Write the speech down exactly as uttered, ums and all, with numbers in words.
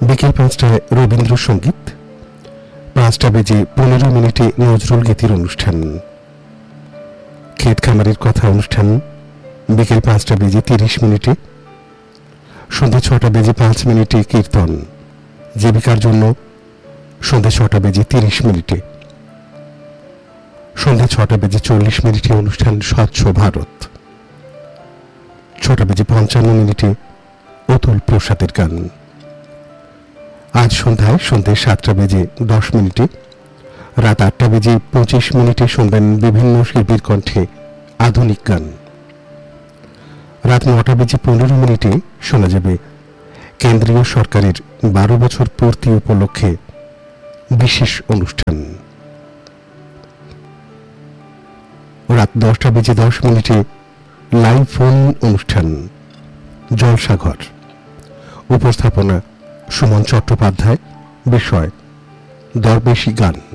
বিকেল পাঁচটায় রবীন্দ্রসঙ্গীত, পাঁচটা বেজে পনেরো মিনিটে নজরুল গীতির অনুষ্ঠান। ক্ষেত খামারের কথা অনুষ্ঠান বিকেল পাঁচটা বেজে তিরিশ মিনিটে। সন্ধ্যা ছটা বেজে পাঁচ মিনিটে কীর্তন জীবিকার জন্য সন্ধ্যা ছটা বেজে তিরিশ মিনিটে। সন্ধ্যা ছটা বেজে চল্লিশ মিনিটে অনুষ্ঠান স্বচ্ছ ভারত। ছটা বেজে পঞ্চান্ন মিনিটে অতুল প্রসাদের গান। আজ সন্ধ্যায় সন্ধ্যে সাতটা বেজে দশ মিনিটে, রাত আটটা বেজে পঁচিশ মিনিটে শুনবেন বিভিন্ন শিল্পীর কণ্ঠে আধুনিক গান। রাত নটা বেজে পনেরো মিনিটে শোনা যাবে কেন্দ্রীয় সরকারের বারো বছর পূর্তি উপলক্ষে বিশেষ অনুষ্ঠান। রাত দশটা বেজে দশ মিনিটে লাইভ ফোন অনুষ্ঠান জলসাঘর। উপস্থাপনা সুমন চট্টোপাধ্যায়। বিষয় দরবেশী গান।